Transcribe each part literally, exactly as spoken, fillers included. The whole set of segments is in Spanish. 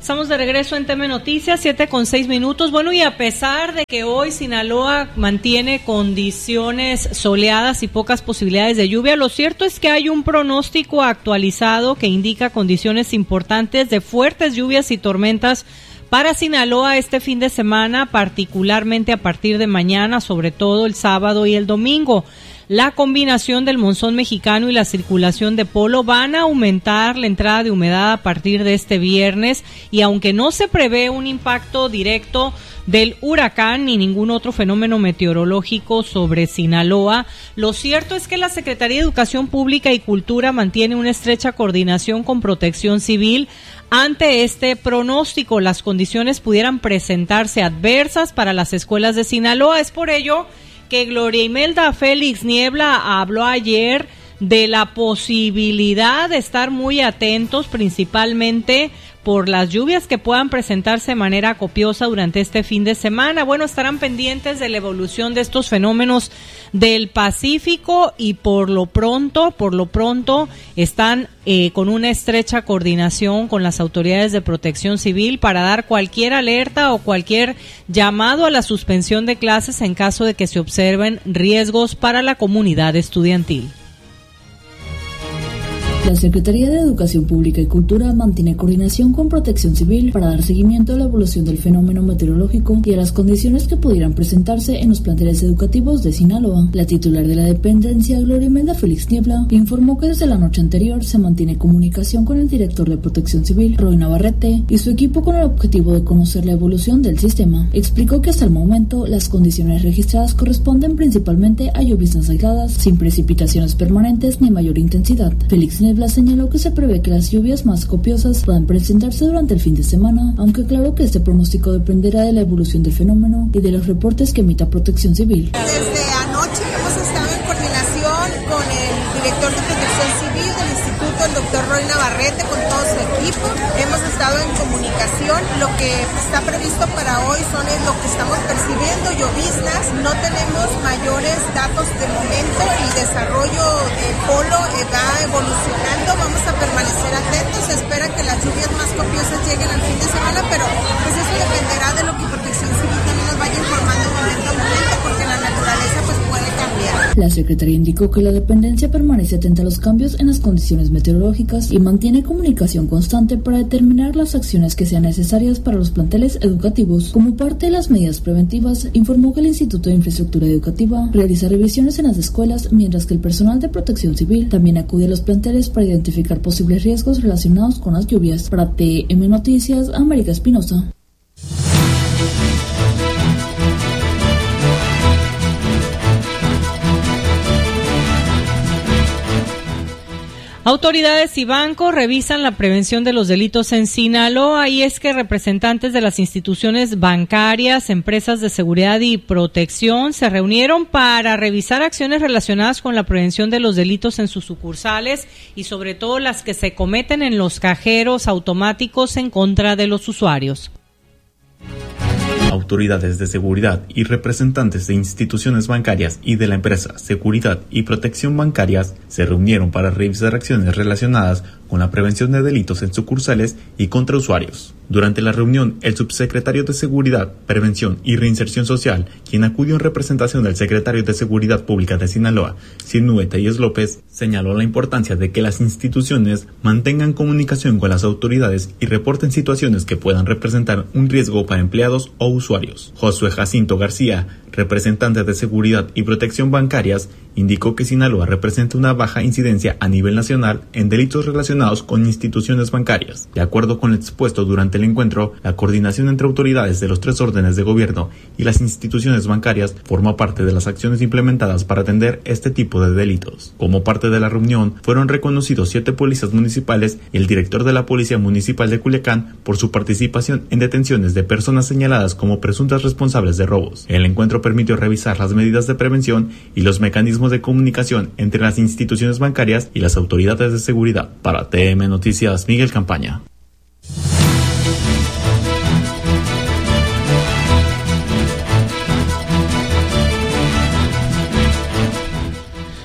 Estamos de regreso en T M Noticias, siete con seis minutos. Bueno, y a pesar de que hoy Sinaloa mantiene condiciones soleadas y pocas posibilidades de lluvia, lo cierto es que hay un pronóstico actualizado que indica condiciones importantes de fuertes lluvias y tormentas para Sinaloa este fin de semana, particularmente a partir de mañana, sobre todo el sábado y el domingo. La combinación del monzón mexicano y la circulación de polo van a aumentar la entrada de humedad a partir de este viernes, y aunque no se prevé un impacto directo del huracán ni ningún otro fenómeno meteorológico sobre Sinaloa, lo cierto es que la Secretaría de Educación Pública y Cultura mantiene una estrecha coordinación con Protección Civil ante este pronóstico. Las condiciones pudieran presentarse adversas para las escuelas de Sinaloa. Es por ello que Gloria Imelda Félix Niebla habló ayer de la posibilidad de estar muy atentos, principalmente por las lluvias que puedan presentarse de manera copiosa durante este fin de semana. Bueno, estarán pendientes de la evolución de estos fenómenos del Pacífico y por lo pronto, por lo pronto están eh, con una estrecha coordinación con las autoridades de Protección Civil para dar cualquier alerta o cualquier llamado a la suspensión de clases en caso de que se observen riesgos para la comunidad estudiantil. La Secretaría de Educación Pública y Cultura mantiene coordinación con Protección Civil para dar seguimiento a la evolución del fenómeno meteorológico y a las condiciones que pudieran presentarse en los planteles educativos de Sinaloa. La titular de la dependencia, Gloria Imelda Félix Niebla, informó que desde la noche anterior se mantiene comunicación con el director de Protección Civil, Roy Navarrete, y su equipo con el objetivo de conocer la evolución del sistema. Explicó que hasta el momento las condiciones registradas corresponden principalmente a lluvias aisladas, sin precipitaciones permanentes ni mayor intensidad. Félix Niebla señaló que se prevé que las lluvias más copiosas puedan presentarse durante el fin de semana, aunque aclaró que este pronóstico dependerá de la evolución del fenómeno y de los reportes que emita Protección Civil. Desde anoche hemos estado en coordinación con el director de Protección Civil del Instituto, el doctor Roy Navarrete, con todo su equipo. Hemos estado en comunicación. Lo que está previsto para hoy son lo que estamos percibiendo, lloviznas. No tenemos mayores datos de momento. El desarrollo del polo va evolucionando. Vamos a permanecer atentos. Se espera que las lluvias más copiosas lleguen al fin de semana, pero pues eso dependerá de lo que Protección Civil también nos vaya informando momento a momento, porque la naturaleza pues puede cambiar. La secretaria indicó que la dependencia permanece atenta a los cambios en las condiciones meteorológicas y mantiene comunicación constante para determinar las acciones que sean necesarias para los planteles educativos. Como parte de las medidas preventivas, informó que el Instituto de Infraestructura Educativa realiza revisiones en las escuelas, mientras que el personal de Protección Civil también acude a los planteles para identificar posibles riesgos relacionados con las lluvias. Para T M Noticias, América Espinosa. Autoridades y bancos revisan la prevención de los delitos en Sinaloa, y es que representantes de las instituciones bancarias, empresas de seguridad y protección se reunieron para revisar acciones relacionadas con la prevención de los delitos en sus sucursales y sobre todo las que se cometen en los cajeros automáticos en contra de los usuarios. Autoridades de seguridad y representantes de instituciones bancarias y de la empresa Seguridad y Protección Bancarias se reunieron para revisar acciones relacionadas con la prevención de delitos en sucursales y contra usuarios. Durante la reunión, el subsecretario de Seguridad, Prevención y Reinserción Social, quien acudió en representación del secretario de Seguridad Pública de Sinaloa, Sinúe Tellez López, señaló la importancia de que las instituciones mantengan comunicación con las autoridades y reporten situaciones que puedan representar un riesgo para empleados o usuarios. Josué Jacinto García, representante de Seguridad y Protección Bancarias, indicó que Sinaloa representa una baja incidencia a nivel nacional en delitos relacionados con instituciones bancarias. De acuerdo con lo expuesto durante el encuentro, la coordinación entre autoridades de los tres órdenes de gobierno y las instituciones bancarias forma parte de las acciones implementadas para atender este tipo de delitos. Como parte de la reunión, fueron reconocidos siete policías municipales y el director de la Policía Municipal de Culiacán por su participación en detenciones de personas señaladas como presuntas responsables de robos. El encuentro permitió revisar las medidas de prevención y los mecanismos de comunicación entre las instituciones bancarias y las autoridades de seguridad. Para T M Noticias, Miguel Campaña.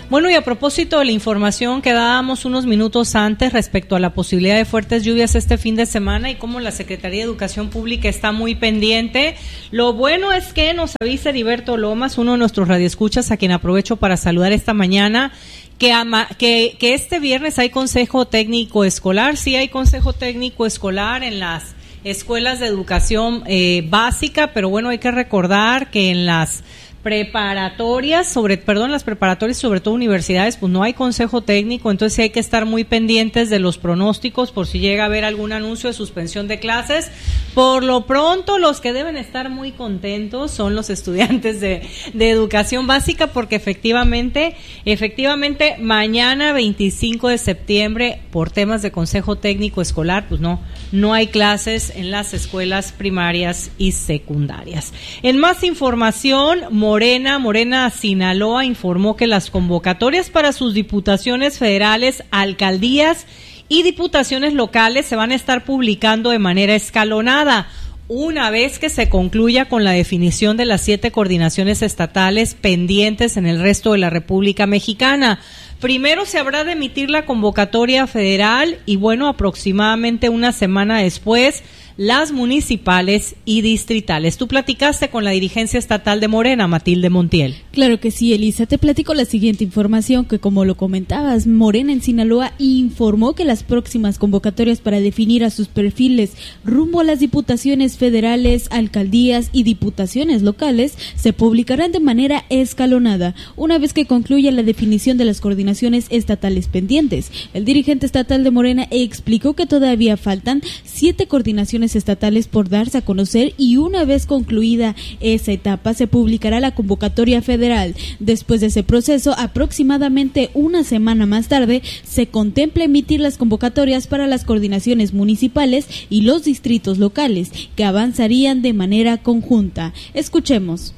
Bueno, y a propósito de la información que dábamos unos minutos antes respecto a la posibilidad de fuertes lluvias este fin de semana y cómo la Secretaría de Educación Pública está muy pendiente, lo bueno es que nos avisa Heriberto Lomas, uno de nuestros radioescuchas, a quien aprovecho para saludar esta mañana, que, ama, que, que este viernes hay consejo técnico escolar. Sí hay consejo técnico escolar en las escuelas de educación eh, básica, pero bueno, hay que recordar que en las preparatorias, sobre, perdón, las preparatorias, sobre todo universidades, pues no hay consejo técnico, entonces sí hay que estar muy pendientes de los pronósticos por si llega a haber algún anuncio de suspensión de clases. Por lo pronto, los que deben estar muy contentos son los estudiantes de, de educación básica, porque efectivamente, efectivamente, mañana veinticinco de septiembre, por temas de consejo técnico escolar, pues no, no hay clases en las escuelas primarias y secundarias. En más información, Morena, Morena Sinaloa informó que las convocatorias para sus diputaciones federales, alcaldías y diputaciones locales se van a estar publicando de manera escalonada, una vez que se concluya con la definición de las siete coordinaciones estatales pendientes en el resto de la República Mexicana. Primero se habrá de emitir la convocatoria federal y, bueno, aproximadamente una semana después, las municipales y distritales. Tú platicaste con la dirigencia estatal de Morena, Matilde Montiel. Claro que sí, Elisa. Te platico la siguiente información que, como lo comentabas, Morena en Sinaloa informó que las próximas convocatorias para definir a sus perfiles rumbo a las diputaciones federales, alcaldías y diputaciones locales se publicarán de manera escalonada, una vez que concluya la definición de las coordinaciones estatales pendientes. El dirigente estatal de Morena explicó que todavía faltan siete coordinaciones estatales por darse a conocer y una vez concluida esa etapa se publicará la convocatoria federal. Después de ese proceso, aproximadamente una semana más tarde, se contempla emitir las convocatorias para las coordinaciones municipales y los distritos locales, que avanzarían de manera conjunta. Escuchemos.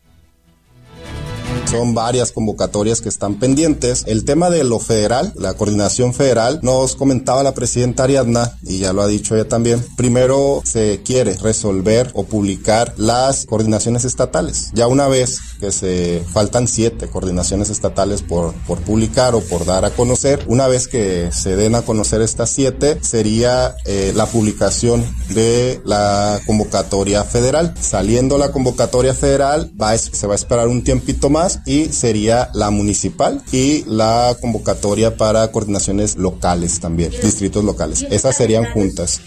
Son varias convocatorias que están pendientes. El tema de lo federal, la coordinación federal, nos comentaba la presidenta Ariadna, y ya lo ha dicho ella también, primero se quiere resolver o publicar las coordinaciones estatales. Ya una vez que se faltan siete coordinaciones estatales por, por publicar o por dar a conocer, una vez que se den a conocer estas siete, sería eh, la publicación de la convocatoria federal. Saliendo la convocatoria federal, va a, se va a esperar un tiempito más y sería la municipal y la convocatoria para coordinaciones locales también, distritos locales. Esas serían juntas.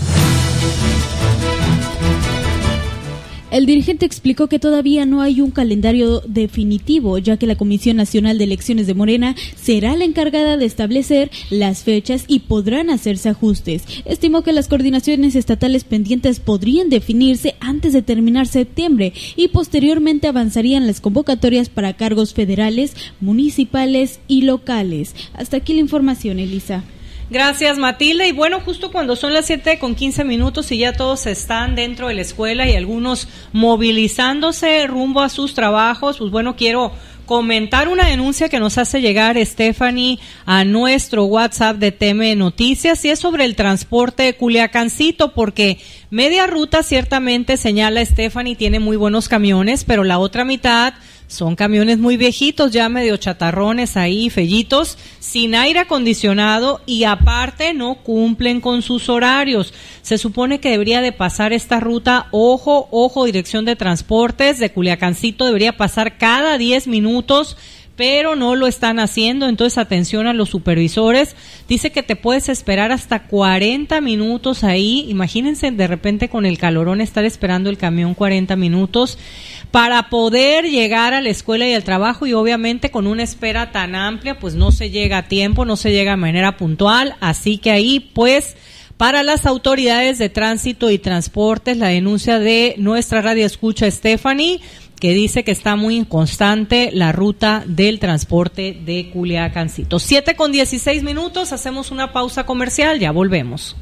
El dirigente explicó que todavía no hay un calendario definitivo, ya que la Comisión Nacional de Elecciones de Morena será la encargada de establecer las fechas y podrán hacerse ajustes. Estimó que las coordinaciones estatales pendientes podrían definirse antes de terminar septiembre y posteriormente avanzarían las convocatorias para cargos federales, municipales y locales. Hasta aquí la información, Elisa. Gracias, Matilde. Y bueno, justo cuando son las siete con quince minutos y ya todos están dentro de la escuela y algunos movilizándose rumbo a sus trabajos, pues bueno, quiero comentar una denuncia que nos hace llegar Stephanie a nuestro WhatsApp de T M Noticias, y es sobre el transporte de Culiacancito, porque media ruta ciertamente, señala Stephanie, tiene muy buenos camiones, pero la otra mitad son camiones muy viejitos, ya medio chatarrones ahí, fellitos, sin aire acondicionado y aparte no cumplen con sus horarios. Se supone que debería de pasar esta ruta, ojo, ojo, Dirección de Transportes de Culiacancito, debería pasar cada diez minutos, pero no lo están haciendo, entonces atención a los supervisores. Dice que te puedes esperar hasta cuarenta minutos ahí, imagínense de repente con el calorón estar esperando el camión cuarenta minutos para poder llegar a la escuela y al trabajo, y obviamente con una espera tan amplia pues no se llega a tiempo, no se llega de manera puntual, así que ahí pues para las autoridades de tránsito y transportes la denuncia de nuestra radioescucha Stephanie, que dice que está muy inconstante la ruta del transporte de Culiacancito. siete con dieciséis minutos, hacemos una pausa comercial, ya volvemos.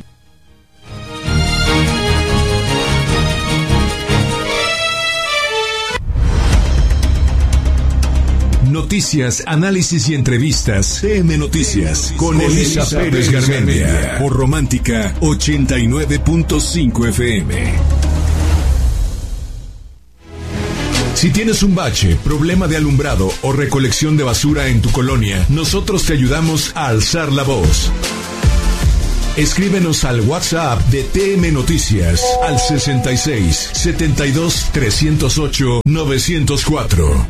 Noticias, análisis y entrevistas. T M Noticias con Elisa Pérez Garmendia por Romántica ochenta y nueve punto cinco F M. Si tienes un bache, problema de alumbrado o recolección de basura en tu colonia, nosotros te ayudamos a alzar la voz. Escríbenos al WhatsApp de T M Noticias al sesenta y seis, setenta y dos, trescientos ocho, novecientos cuatro.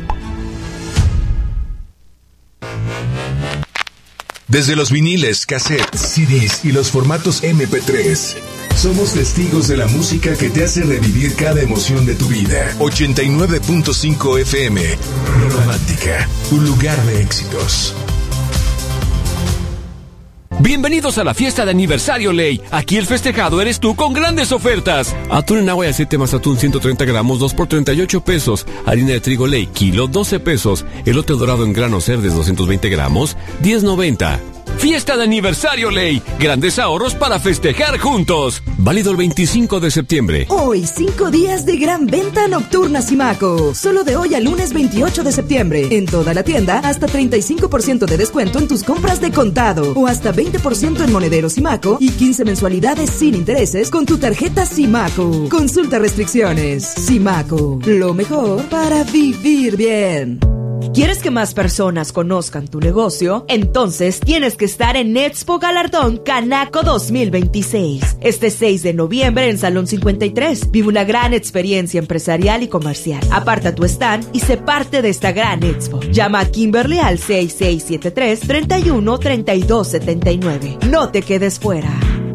Desde los viniles, cassettes, C Ds y los formatos eme pe tres, somos testigos de la música que te hace revivir cada emoción de tu vida. ochenta y nueve punto cinco F M, Romántica, un lugar de éxitos. Bienvenidos a la fiesta de aniversario Ley. Aquí el festejado eres tú con grandes ofertas. Atún en agua y aceite más atún ciento treinta gramos, dos por treinta y ocho pesos. Harina de trigo Ley, kilo, doce pesos. Elote dorado en grano Cerdes, doscientos veinte gramos, diez noventa. Fiesta de aniversario Ley. Grandes ahorros para festejar juntos. Válido el veinticinco de septiembre. Hoy, cinco días de gran venta nocturna Simaco. Solo de hoy al lunes veintiocho de septiembre. En toda la tienda, hasta treinta y cinco por ciento de descuento en tus compras de contado. O hasta veinte por ciento en monedero Simaco y quince mensualidades sin intereses con tu tarjeta Simaco. Consulta restricciones. Simaco, lo mejor para vivir bien. ¿Quieres que más personas conozcan tu negocio? Entonces tienes que estar en Expo Galardón Canaco dos mil veintiséis. Este seis de noviembre en Salón cincuenta y tres. Vive una gran experiencia empresarial y comercial. Aparta tu stand y sé parte de esta gran expo. Llama a Kimberly al seis seis siete tres, tres uno, tres dos siete nueve. No te quedes fuera.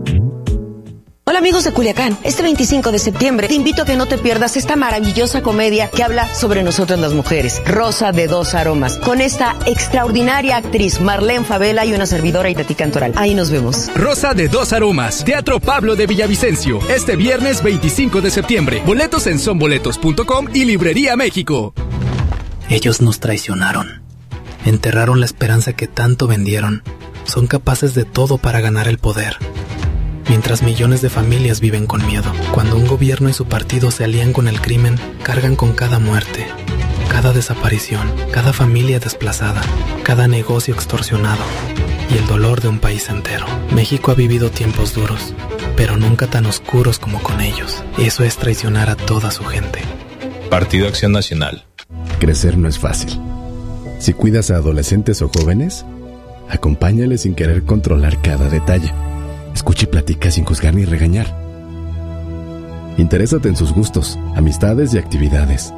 Hola amigos de Culiacán, este veinticinco de septiembre te invito a que no te pierdas esta maravillosa comedia que habla sobre nosotras las mujeres, Rosa de dos aromas, con esta extraordinaria actriz Marlene Favela y una servidora Itatí Cantoral. Ahí nos vemos. Rosa de dos aromas, Teatro Pablo de Villavicencio, este viernes veinticinco de septiembre. Boletos en sonboletos punto com y Librería México. Ellos nos traicionaron, enterraron la esperanza que tanto vendieron, son capaces de todo para ganar el poder. Mientras millones de familias viven con miedo, cuando un gobierno y su partido se alían con el crimen, cargan con cada muerte, cada desaparición, cada familia desplazada, cada negocio extorsionado y el dolor de un país entero. México ha vivido tiempos duros, pero nunca tan oscuros como con ellos. Eso es traicionar a toda su gente. Partido Acción Nacional. Crecer no es fácil. Si cuidas a adolescentes o jóvenes, acompáñales sin querer controlar cada detalle. Escucha y platica sin juzgar ni regañar. Interésate en sus gustos, amistades y actividades.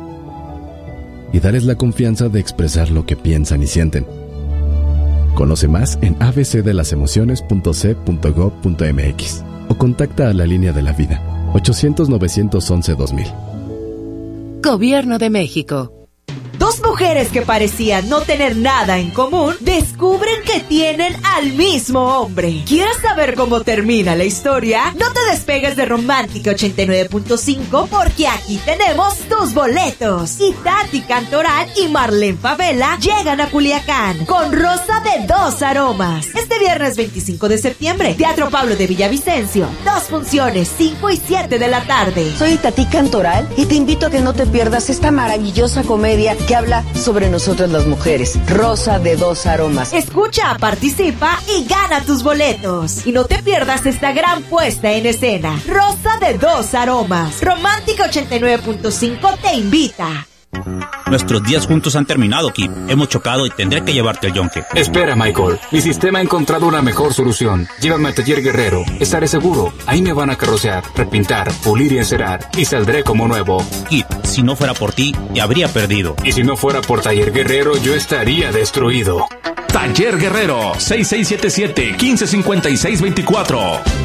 Y dales la confianza de expresar lo que piensan y sienten. Conoce más en a b c de las emociones punto c punto gob punto m x o contacta a la línea de la vida ochocientos, novecientos once, dos mil. Gobierno de México. Dos mujeres que parecían no tener nada en común descubren que tienen al mismo hombre. ¿Quieres saber cómo termina la historia? No te despegues de Romántica ochenta y nueve punto cinco porque aquí tenemos tus boletos. Itatí Cantoral y Marlene Favela llegan a Culiacán con Rosa de dos aromas. Este viernes veinticinco de septiembre, Teatro Pablo de Villavicencio. Dos funciones, cinco y siete de la tarde. Soy Itatí Cantoral y te invito a que no te pierdas esta maravillosa comedia que habla sobre nosotras las mujeres, Rosa de dos aromas. Escucha, participa y gana tus boletos. Y no te pierdas esta gran puesta en escena, Rosa de dos aromas. Romántica ochenta y nueve punto cinco te invita. Nuestros días juntos han terminado, Kip. Hemos chocado y tendré que llevarte al yonque. Espera, Michael. Mi sistema ha encontrado una mejor solución. Llévame a Taller Guerrero. Estaré seguro. Ahí me van a carrocear, repintar, pulir y encerar. Y saldré como nuevo. Kip, si no fuera por ti, te habría perdido. Y si no fuera por Taller Guerrero, yo estaría destruido. Taller Guerrero, seis seis siete siete, uno cinco cinco seis dos cuatro.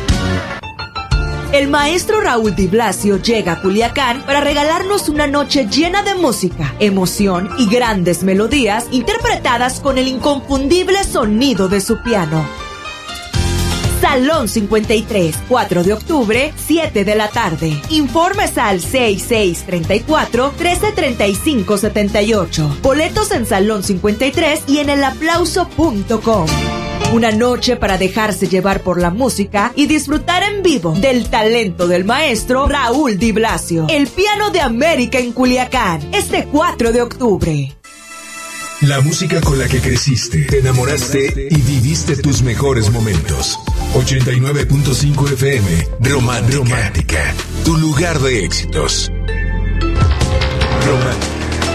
El maestro Raúl Di Blasio llega a Culiacán para regalarnos una noche llena de música, emoción y grandes melodías interpretadas con el inconfundible sonido de su piano. Salón cincuenta y tres, cuatro de octubre, siete de la tarde. Informes al seis seis tres cuatro, uno tres tres cinco siete ocho. Boletos en Salón cincuenta y tres y en el aplauso punto com. Una noche para dejarse llevar por la música y disfrutar en vivo del talento del maestro Raúl Di Blasio. El piano de América en Culiacán, este cuatro de octubre. La música con la que creciste, te enamoraste y viviste tus mejores momentos. ochenta y nueve punto cinco F M, Romántica, Romántica, tu lugar de éxitos. Romántica.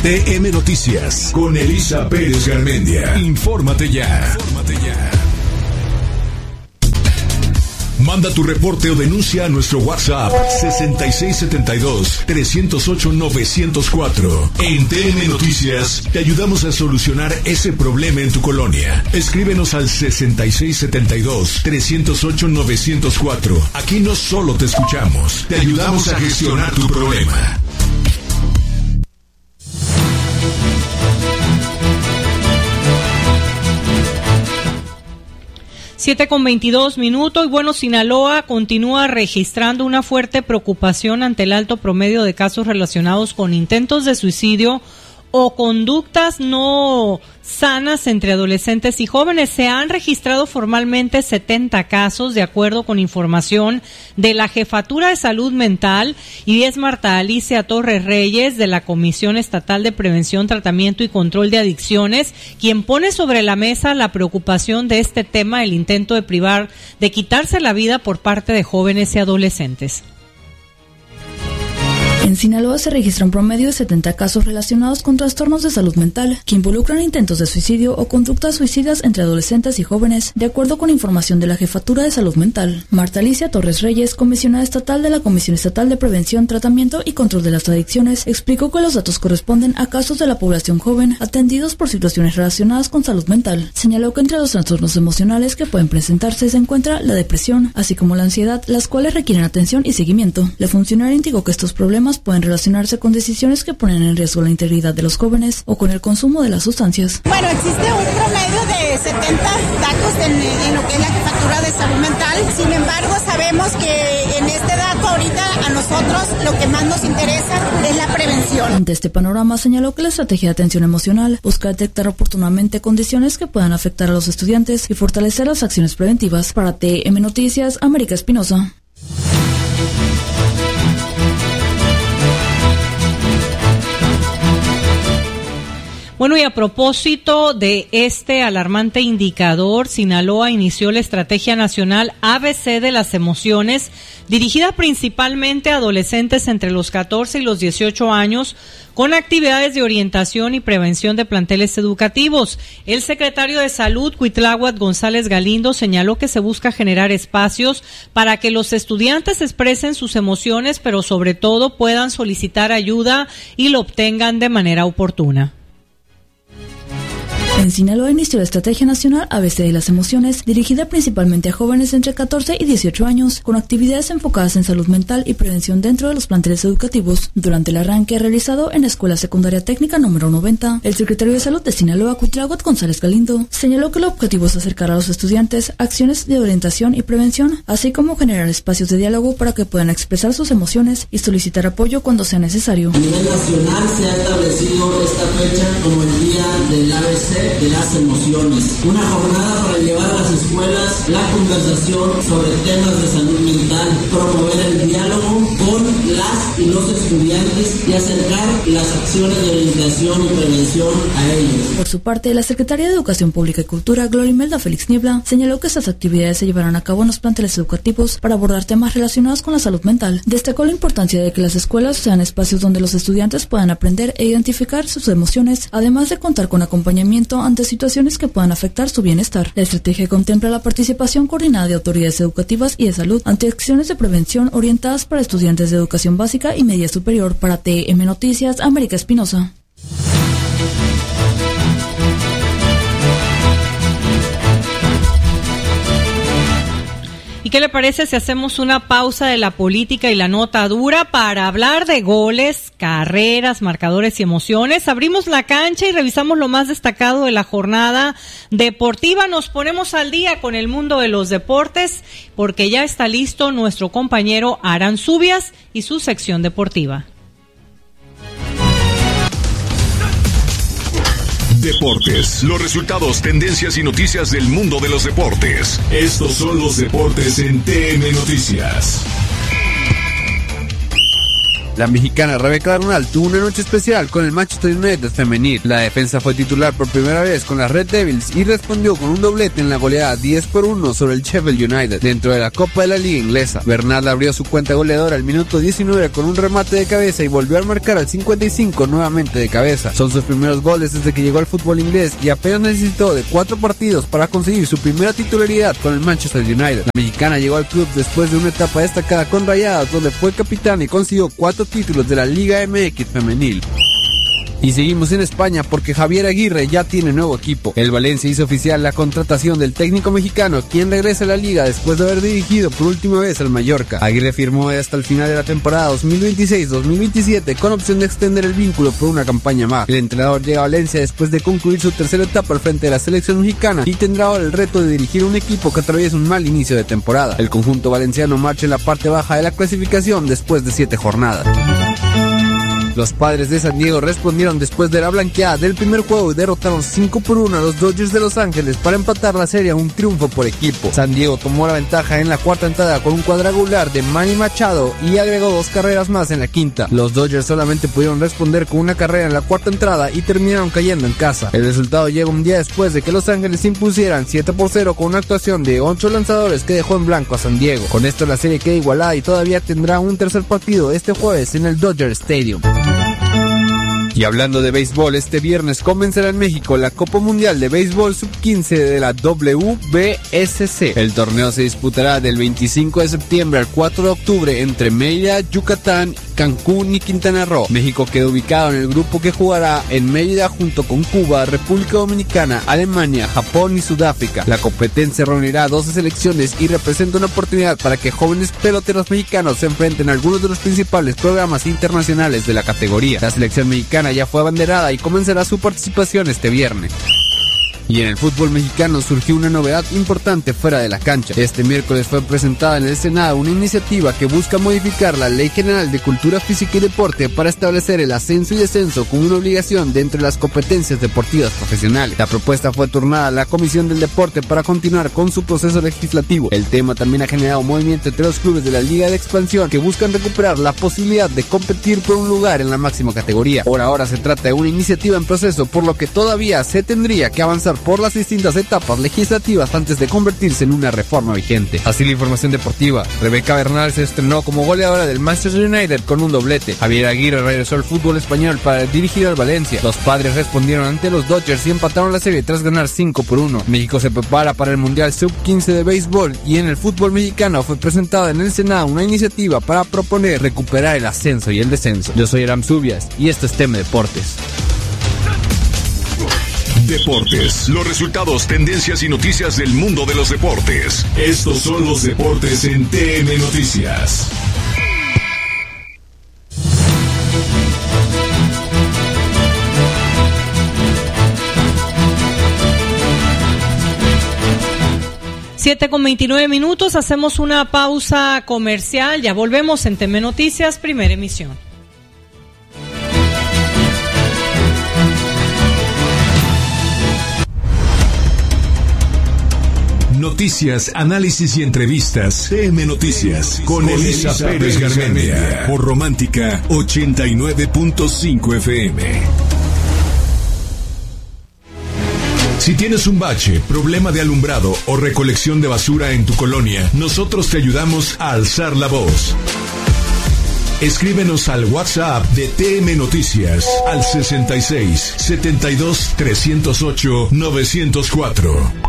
T M Noticias con Elisa Pérez Garmendia. Infórmate ya. Infórmate ya. Manda tu reporte o denuncia a nuestro WhatsApp sesenta y seis setenta y dos, trescientos ocho, novecientos cuatro. En T M Noticias te ayudamos a solucionar ese problema en tu colonia. Escríbenos al sesenta y seis setenta y dos, trescientos ocho, novecientos cuatro. Aquí no solo te escuchamos, te ayudamos a gestionar tu problema. siete con veintidós minutos y bueno, Sinaloa continúa registrando una fuerte preocupación ante el alto promedio de casos relacionados con intentos de suicidio o conductas no sanas entre adolescentes y jóvenes. Se han registrado formalmente setenta casos, de acuerdo con información de la Jefatura de Salud Mental, y es Marta Alicia Torres Reyes, de la Comisión Estatal de Prevención, Tratamiento y Control de Adicciones, quien pone sobre la mesa la preocupación de este tema, el intento de privar, de quitarse la vida por parte de jóvenes y adolescentes. En Sinaloa se registran un promedio de setenta casos relacionados con trastornos de salud mental que involucran intentos de suicidio o conductas suicidas entre adolescentes y jóvenes, de acuerdo con información de la Jefatura de Salud Mental. Marta Alicia Torres Reyes, comisionada estatal de la Comisión Estatal de Prevención, Tratamiento y Control de las Adicciones, explicó que los datos corresponden a casos de la población joven atendidos por situaciones relacionadas con salud mental. Señaló que entre los trastornos emocionales que pueden presentarse se encuentra la depresión, así como la ansiedad, las cuales requieren atención y seguimiento. La funcionaria indicó que estos problemas pueden relacionarse con decisiones que ponen en riesgo la integridad de los jóvenes o con el consumo de las sustancias. Bueno, existe un promedio de setenta datos en, en lo que es la Jefatura de Salud Mental. Sin embargo, sabemos que en este dato ahorita a nosotros lo que más nos interesa es la prevención. Ante este panorama, señaló que la estrategia de atención emocional busca detectar oportunamente condiciones que puedan afectar a los estudiantes y fortalecer las acciones preventivas. Para T M Noticias, América Espinosa. Bueno, y a propósito de este alarmante indicador, Sinaloa inició la Estrategia Nacional A B C de las Emociones, dirigida principalmente a adolescentes entre los catorce y los dieciocho años, con actividades de orientación y prevención de planteles educativos. El secretario de Salud, Cuitláhuac González Galindo, señaló que se busca generar espacios para que los estudiantes expresen sus emociones, pero sobre todo puedan solicitar ayuda y lo obtengan de manera oportuna. En Sinaloa inició la Estrategia Nacional A B C de las Emociones, dirigida principalmente a jóvenes entre catorce y dieciocho años, con actividades enfocadas en salud mental y prevención dentro de los planteles educativos. Durante el arranque realizado en la Escuela Secundaria Técnica número noventa, el secretario de Salud de Sinaloa, Cuitláhuac González Galindo, señaló que el objetivo es acercar a los estudiantes acciones de orientación y prevención, así como generar espacios de diálogo para que puedan expresar sus emociones y solicitar apoyo cuando sea necesario. A nivel nacional se ha establecido esta fecha como el Día del A B C de las Emociones, una jornada para llevar a las escuelas la conversación sobre temas de salud mental, promover el diálogo con las y los estudiantes y acercar las acciones de orientación y prevención a ellos. Por su parte, la secretaria de Educación Pública y Cultura, Gloria Imelda Félix Niebla, señaló que estas actividades se llevarán a cabo en los planteles educativos para abordar temas relacionados con la salud mental. Destacó la importancia de que las escuelas sean espacios donde los estudiantes puedan aprender e identificar sus emociones, además de contar con acompañamiento ante situaciones que puedan afectar su bienestar. La estrategia contempla la participación coordinada de autoridades educativas y de salud ante acciones de prevención orientadas para estudiantes de educación básica y media superior. Para T M Noticias, América Espinosa. ¿Y qué le parece si hacemos una pausa de la política y la nota dura para hablar de goles, carreras, marcadores y emociones? Abrimos la cancha y revisamos lo más destacado de la jornada deportiva. Nos ponemos al día con el mundo de los deportes porque ya está listo nuestro compañero Aran Zubias y su sección deportiva. Deportes, los resultados, tendencias y noticias del mundo de los deportes. Estos son los deportes en T M Noticias. La mexicana Rebeca Bernal tuvo una noche especial con el Manchester United femenil. La defensa fue titular por primera vez con las Red Devils y respondió con un doblete en la goleada diez por uno sobre el Sheffield United dentro de la Copa de la Liga Inglesa. Bernal abrió su cuenta goleadora al minuto diecinueve con un remate de cabeza y volvió a marcar al cincuenta y cinco nuevamente de cabeza. Son sus primeros goles desde que llegó al fútbol inglés y apenas necesitó de cuatro partidos para conseguir su primera titularidad con el Manchester United. La mexicana llegó al club después de una etapa destacada con Rayadas, donde fue capitán y consiguió cuatro títulos de la Liga M X femenil. Y seguimos en España porque Javier Aguirre ya tiene nuevo equipo. El Valencia hizo oficial la contratación del técnico mexicano, quien regresa a la liga después de haber dirigido por última vez al Mallorca. Aguirre firmó hasta el final de la temporada dos mil veintiséis dos mil veintisiete con opción de extender el vínculo por una campaña más. El entrenador llega a Valencia después de concluir su tercera etapa al frente de la selección mexicana y tendrá ahora el reto de dirigir un equipo que atraviesa un mal inicio de temporada. El conjunto valenciano marcha en la parte baja de la clasificación después de siete jornadas. Los Padres de San Diego respondieron después de la blanqueada del primer juego y derrotaron cinco por uno a los Dodgers de Los Ángeles para empatar la serie a un triunfo por equipo. San Diego tomó la ventaja en la cuarta entrada con un cuadrangular de Manny Machado y agregó dos carreras más en la quinta. Los Dodgers solamente pudieron responder con una carrera en la cuarta entrada y terminaron cayendo en casa. El resultado llega un día después de que Los Ángeles se impusieran siete por cero con una actuación de ocho lanzadores que dejó en blanco a San Diego. Con esto la serie queda igualada y todavía tendrá un tercer partido este jueves en el Dodger Stadium. Y hablando de béisbol, este viernes comenzará en México la Copa Mundial de Béisbol sub quince de la W B S C. El torneo se disputará del veinticinco de septiembre al cuatro de octubre entre Mérida, Yucatán, Cancún y Quintana Roo. México queda ubicado en el grupo que jugará en Mérida junto con Cuba, República Dominicana, Alemania, Japón y Sudáfrica. La competencia reunirá a doce selecciones y representa una oportunidad para que jóvenes peloteros mexicanos se enfrenten a algunos de los principales programas internacionales de la categoría. La selección mexicana ya fue abanderada y comenzará su participación este viernes. Y en el fútbol mexicano surgió una novedad importante fuera de la cancha. Este miércoles fue presentada en el Senado una iniciativa que busca modificar la Ley General de Cultura Física y Deporte para establecer el ascenso y descenso como una obligación dentro de las competencias deportivas profesionales. La propuesta fue turnada a la Comisión del Deporte para continuar con su proceso legislativo. El tema también ha generado movimiento entre los clubes de la Liga de Expansión que buscan recuperar la posibilidad de competir por un lugar en la máxima categoría. Por ahora se trata de una iniciativa en proceso, por lo que todavía se tendría que avanzar por las distintas etapas legislativas antes de convertirse en una reforma vigente. Así la información deportiva. Rebeca Bernal se estrenó como goleadora del Manchester United con un doblete. Javier Aguirre regresó al fútbol español para dirigir al Valencia. Los Padres respondieron ante los Dodgers y empataron la serie tras ganar cinco por uno. México se prepara para el Mundial sub quince de béisbol y en el fútbol mexicano fue presentada en el Senado una iniciativa para proponer recuperar el ascenso y el descenso. Yo soy Aram Subias y esto es T M Deportes. Deportes, los resultados, tendencias y noticias del mundo de los deportes. Estos son los deportes en T M Noticias. siete con veintinueve minutos, hacemos una pausa comercial, ya volvemos en T M Noticias, primera emisión. Noticias, análisis y entrevistas. T M Noticias con Elisa Pérez Garmendia por Romántica ochenta y nueve punto cinco F M. Si tienes un bache, problema de alumbrado o recolección de basura en tu colonia, nosotros te ayudamos a alzar la voz. Escríbenos al WhatsApp de T M Noticias al sesenta y seis, setenta y dos, trescientos ocho, novecientos cuatro.